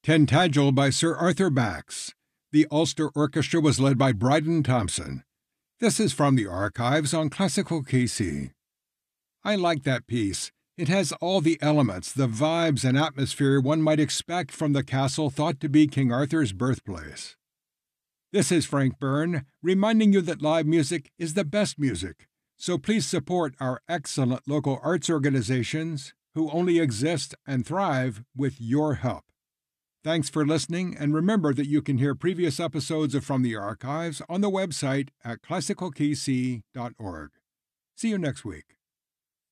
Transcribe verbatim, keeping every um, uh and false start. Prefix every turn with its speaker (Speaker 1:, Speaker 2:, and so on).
Speaker 1: Tintagel by Sir Arthur Bax. The Ulster Orchestra was led by Bryden Thompson. This is from the archives on Classical K C. I like that piece. It has all the elements, the vibes and atmosphere one might expect from the castle thought to be King Arthur's birthplace. This is Frank Byrne, reminding you that live music is the best music, so please support our excellent local arts organizations who only exist and thrive with your help. Thanks for listening, and remember that you can hear previous episodes of From the Archives on the website at classical k c dot org. See you next week.